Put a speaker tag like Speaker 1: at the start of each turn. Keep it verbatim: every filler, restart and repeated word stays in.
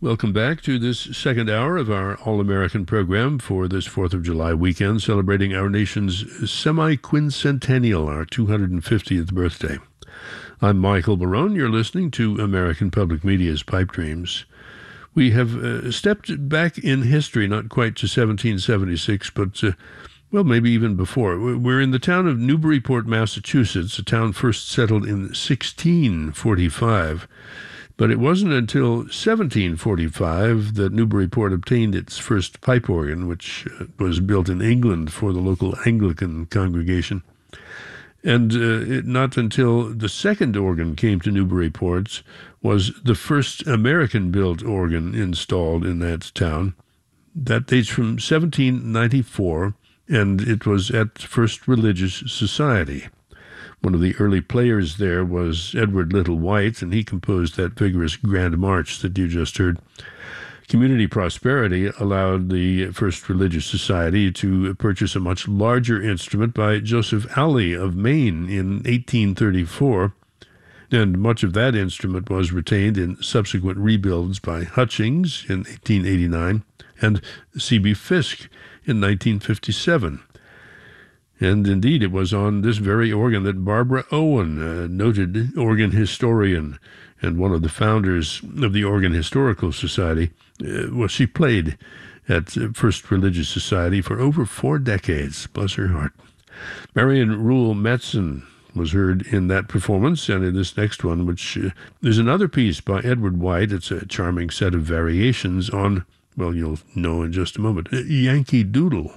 Speaker 1: Welcome back to this second hour of our All-American program for this fourth of July weekend, celebrating our nation's semi-quincentennial, our two hundred fiftieth birthday. I'm Michael Barone. You're listening to American Public Media's Pipe Dreams. We have uh, stepped back in history, not quite to seventeen seventy-six, but, uh, well, maybe even before. We're in the town of Newburyport, Massachusetts, a town first settled in sixteen forty-five. But it wasn't until seventeen forty-five that Newburyport obtained its first pipe organ, which uh, was built in England for the local Anglican congregation. And uh, it, not until the second organ came to Newburyport was the first American-built organ installed in that town. That dates from seventeen ninety-four, and it was at First Religious Society. One of the early players there was Edward Little White, and he composed that vigorous Grand March that you just heard. Community prosperity allowed the First Religious Society to purchase a much larger instrument by Joseph Alley of Maine in eighteen thirty-four, and much of that instrument was retained in subsequent rebuilds by Hutchings in eighteen eighty-nine and C B Fisk in nineteen fifty-seven. And indeed, it was on this very organ that Barbara Owen, a noted organ historian and one of the founders of the Organ Historical Society, uh, well, she played at First Religious Society for over four decades, bless her heart. Marion Rule Metzen was heard in that performance, and in this next one, which uh, is another piece by Edward White. It's a charming set of variations on, well, you'll know in just a moment, Yankee Doodle.